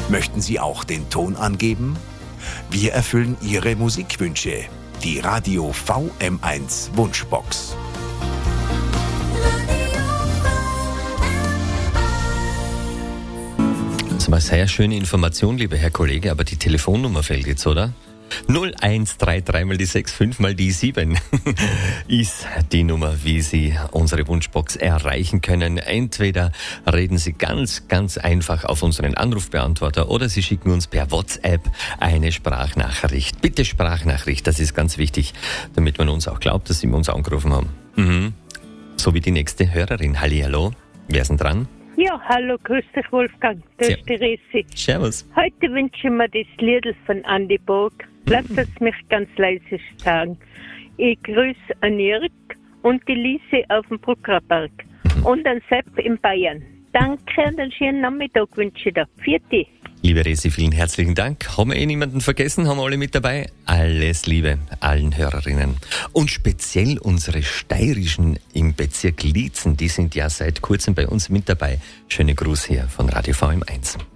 Möchten Sie auch den Ton angeben? Wir erfüllen Ihre Musikwünsche. Die Radio VM1 Wunschbox. Das war eine sehr schöne Information, lieber Herr Kollege, aber die Telefonnummer fehlt jetzt, oder? 0133 mal die 6, 5 mal die 7 ist die Nummer, wie Sie unsere Wunschbox erreichen können. Entweder reden Sie ganz, ganz einfach auf unseren Anrufbeantworter oder Sie schicken uns per WhatsApp eine Sprachnachricht. Bitte Sprachnachricht, das ist ganz wichtig, damit man uns auch glaubt, dass Sie uns angerufen haben. So wie die nächste Hörerin. Hallihallo, wer ist denn dran? Ja, hallo, grüß dich Wolfgang, das ist die Resi. Servus. Heute wünsche ich mir das Lied von Andi Borg. Lass es mich ganz leise sagen. Ich grüße an Jörg und die Lise auf dem Bruckerpark und an Sepp in Bayern. Danke und einen schönen Nachmittag wünsche ich dir. Vierte. Liebe Resi, vielen herzlichen Dank. Haben wir niemanden vergessen? Haben wir alle mit dabei? Alles Liebe allen Hörerinnen. Und speziell unsere Steirischen im Bezirk Liezen, die sind ja seit kurzem bei uns mit dabei. Schöne Gruß hier von Radio VM1.